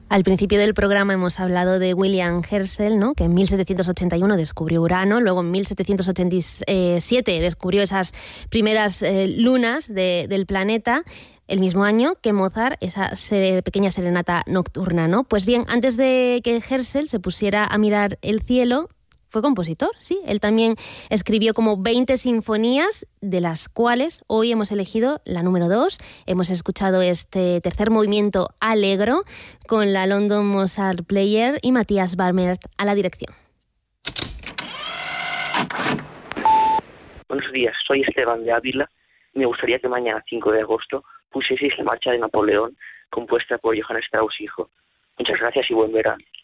Al principio del programa hemos hablado de William Herschel, ¿no?, que en 1781 descubrió Urano, luego en 1787 descubrió esas primeras lunas del planeta, el mismo año que Mozart, esa pequeña serenata nocturna, ¿no? Pues bien, antes de que Herschel se pusiera a mirar el cielo, fue compositor, sí. Él también escribió como 20 sinfonías, de las cuales hoy hemos elegido la número 2. Hemos escuchado este tercer movimiento Allegro con la London Mozart Player y Matthias Bamert a la dirección. Buenos días, soy Esteban de Ávila y me gustaría que mañana, 5 de agosto, pusieseis la marcha de Napoleón, compuesta por Johann Strauss hijo. Muchas gracias y buen verano.